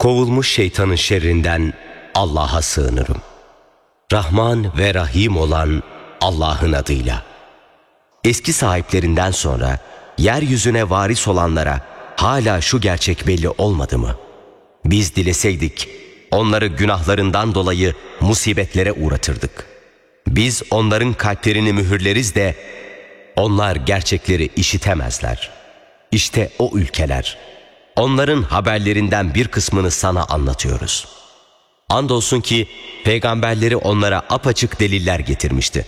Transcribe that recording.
Kovulmuş şeytanın şerrinden Allah'a sığınırım. Rahman ve Rahim olan Allah'ın adıyla. Eski sahiplerinden sonra yeryüzüne varis olanlara hala şu gerçek belli olmadı mı? Biz dileseydik onları günahlarından dolayı musibetlere uğratırdık. Biz onların kalplerini mühürleriz de onlar gerçekleri işitemezler. İşte o ülkeler. Onların haberlerinden bir kısmını sana anlatıyoruz. Andolsun ki peygamberleri onlara apaçık deliller getirmişti.